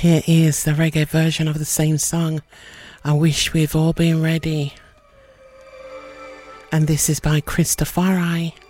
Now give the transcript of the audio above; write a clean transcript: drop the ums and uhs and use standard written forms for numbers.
here is the reggae version of the same song, I Wish We've All Been Ready. And this is by Christopher I.